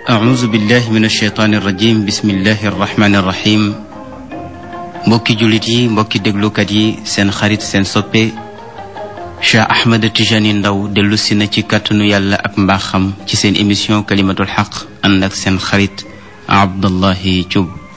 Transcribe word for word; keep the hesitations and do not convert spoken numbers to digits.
أعوذ بالله من الشيطان الرجيم بسم الله الرحمن الرحيم mbokki jullit yi mbokki déglukat yi seen xarit seen soppe Cheikh Ahmed Tijani Ndaw dellu si na ci kàttanu yàlla ak mbaaxam ci seen émission kalimatul xaq ànd ak seen xarit Abdullahi Thioub